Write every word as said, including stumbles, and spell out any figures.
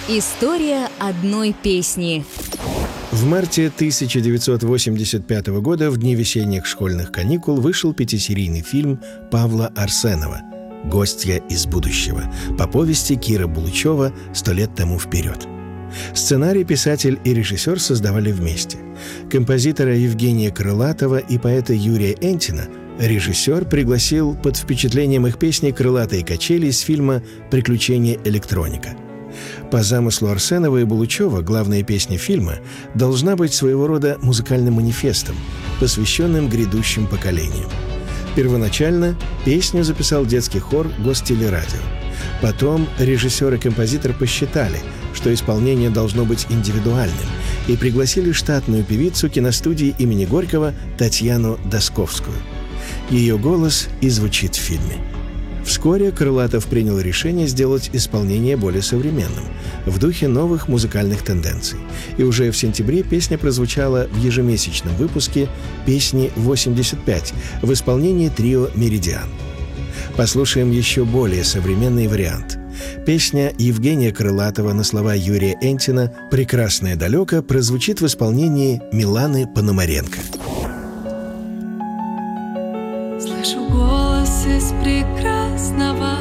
История одной песни. В марте тысяча девятьсот восемьдесят пятого года, в дни весенних школьных каникул, вышел пятисерийный фильм Павла Арсенова «Гостья из будущего» по повести Кира Булычева «Сто лет тому вперед». Сценарий писатель и режиссер создавали вместе. Композитора Евгения Крылатова и поэта Юрия Энтина режиссер пригласил под впечатлением их песни «Крылатые качели» из фильма «Приключения электроника». По замыслу Арсенова и Булычева главная песня фильма должна быть своего рода музыкальным манифестом, посвященным грядущим поколениям. Первоначально песню записал детский хор Гостелерадио. Потом режиссер и композитор посчитали, что исполнение должно быть индивидуальным, и пригласили штатную певицу киностудии имени Горького Татьяну Досковскую. Ее голос и звучит в фильме. Вскоре Крылатов принял решение сделать исполнение более современным, в духе новых музыкальных тенденций. И уже в сентябре песня прозвучала в ежемесячном выпуске «Песни восемьдесят пять» в исполнении трио «Меридиан». Послушаем еще более современный вариант. Песня Евгения Крылатова на слова Юрия Энтина «Прекрасное далеко» прозвучит в исполнении Миланы Пономаренко. Слышу голос из прекрасного